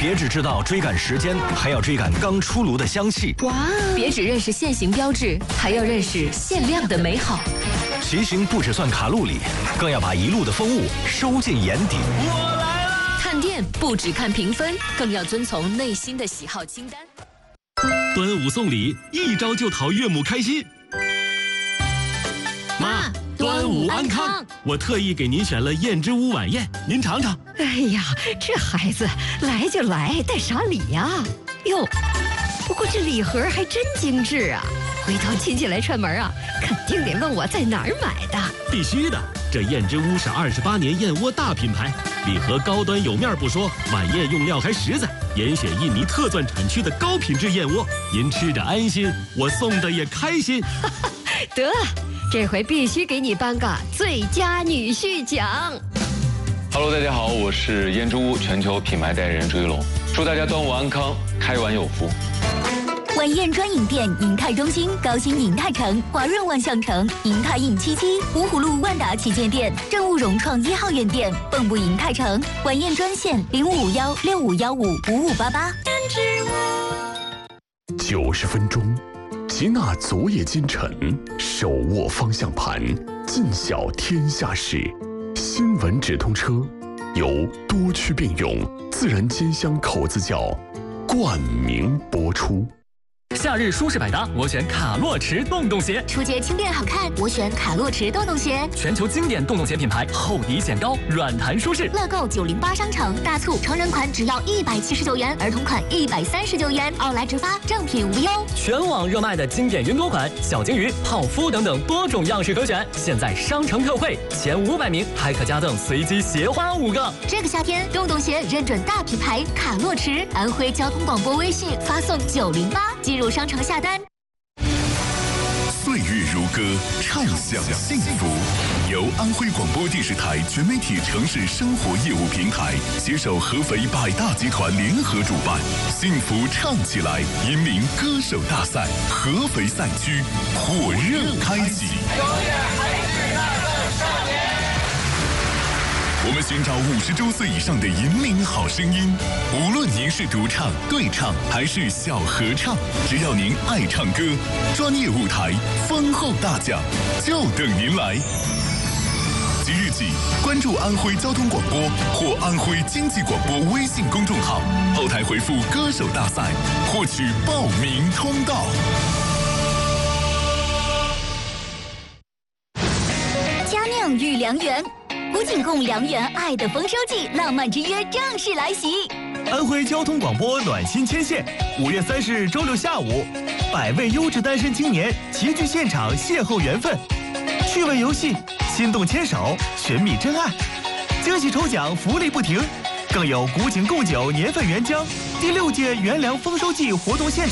别只知道追赶时间，还要追赶刚出炉的香气。 哇！别只认识限行标志，还要认识限量的美好。 骑行不只算卡路里，更要把一路的风物收进眼底。 我来了！ 看店不只看评分，更要遵从内心的喜好清单。 端午送礼，一招就讨岳母开心。妈，端午安康！我特意给您选了燕之屋晚宴，您尝尝。 哎呀，这孩子来就来，带啥礼呀？哟，不过这礼盒还真精致啊！回头亲戚来串门啊，肯定得问我在哪儿买的。 必须的，这燕之屋是28年燕窝大品牌，礼盒高端有面不说，晚宴用料还实在，严选印尼特钻产区的高品质燕窝，您吃着安心，我送的也开心。 得，这回必须给你颁个最佳女婿奖。 Hello， 大家好，我是燕之屋全球品牌代言人朱一龙，祝大家端午安康，开碗有福。 晚宴专营店：银泰中心、高新银泰城、华润万象城、银泰印77、芜湖路万达旗舰店、正务融创1号院店、蚌埠银泰城。晚宴专线0551655588。 90分钟，吉纳昨夜今晨，手握方向盘，尽晓天下事。新闻直通车由多区并用自然兼香口子窖冠名播出。 夏日舒适百搭，我选卡洛驰洞洞鞋。 初阶轻便好看，我选卡洛驰洞洞鞋。 全球经典洞洞鞋品牌，厚底显高，软弹舒适。 乐购908商城大促，成人款只要179元，儿童款139元，奥莱直发，正品无忧。 全网热卖的经典云朵款、小金鱼、泡芙等等多种样式可选，现在商城特惠，前500名还可加赠随机鞋花5个。 这个夏天，洞洞鞋认准大品牌卡洛驰，安徽交通广播微信发送908，进入商城下单。 岁月如歌，畅享幸福。由安徽广播电视台全媒体城市生活业务平台携手合肥百大集团联合主办，幸福唱起来引领歌手大赛合肥赛区火热开启。我们寻找50周岁以上的引领好声音，无论您是独唱、对唱还是小合唱，只要您爱唱歌，专业舞台、丰厚大奖就等您来。即日起，关注安徽交通广播或安徽经济广播微信公众号，后台回复“歌手大赛”，获取报名通道。 佳酿御良缘。古井贡良缘爱的丰收季，浪漫之约正式来袭。 安徽交通广播暖心牵线，5月30日周六下午，100位优质单身青年齐聚现场邂逅缘分，趣味游戏，心动牵手，寻觅真爱，惊喜抽奖，福利不停，更有古井贡酒年份原浆第6届元粮丰收季活动现场。